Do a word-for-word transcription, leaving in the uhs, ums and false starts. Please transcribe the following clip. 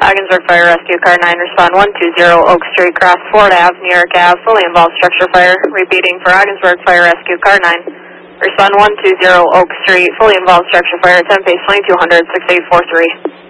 Ogdensburg Fire Rescue Car nine, respond one two zero Oak Street, cross Ford Avenue, New York Avenue, fully involved structure fire. Repeating for Ogdensburg Fire Rescue Car nine, respond one two zero Oak Street, fully involved structure fire, ten pace twenty-two hundred, six eight four three.